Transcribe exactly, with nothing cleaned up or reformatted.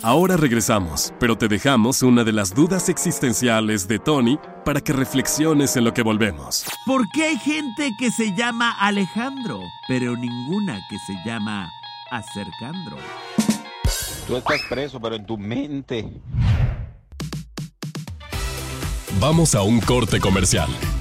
Ahora regresamos, pero te dejamos una de las dudas existenciales de Tony para que reflexiones en lo que volvemos. ¿Por qué hay gente que se llama Alejandro, pero ninguna que se llama Acercandro? Tú estás preso, pero en tu mente. Vamos a un corte comercial.